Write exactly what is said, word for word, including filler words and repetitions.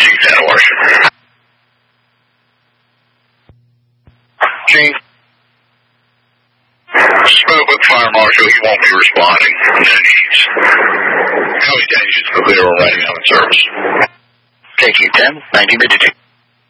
Chief Santa Washington. Chief. Spoke with Fire Marshal. He won't be responding. No needs. How many days is the clear running out of service? K Q ten, nineteen fifty-two.